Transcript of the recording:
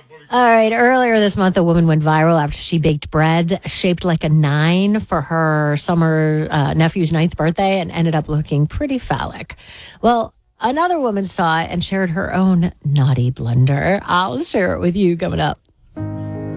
All right. Earlier this month, a woman went viral after she baked bread shaped like a 9 for her summer nephew's ninth birthday and ended up looking pretty phallic. Well, another woman saw it and shared her own naughty blunder. I'll share it with you coming up.